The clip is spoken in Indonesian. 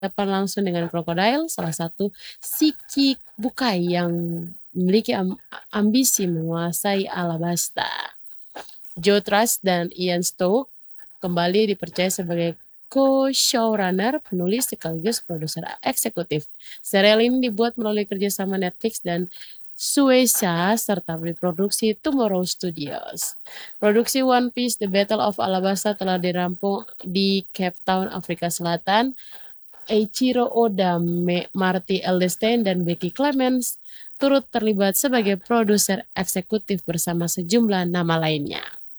berhadapan langsung dengan Crocodile, salah satu Shiki Bukai yang memiliki ambisi menguasai Alabasta. Joe Trust dan Ian Stokes kembali dipercaya sebagai co-showrunner, penulis sekaligus produser eksekutif. Serial ini dibuat melalui kerjasama Netflix dan Shueisha serta diproduksi Tomorrow Studios. Produksi One Piece The Battle of Alabasta telah dirampung di Cape Town, Afrika Selatan. Eiichiro Oda, Marty Eldestein, dan Becky Clemens turut terlibat sebagai produser eksekutif bersama sejumlah nama lainnya.